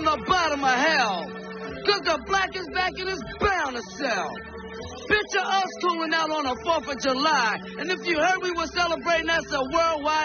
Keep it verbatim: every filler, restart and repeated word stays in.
from the bottom of hell. Cause the black is back and it's bound to sell. Picture us cooling out on the fourth of July. And if you heard we were celebrating, that's a worldwide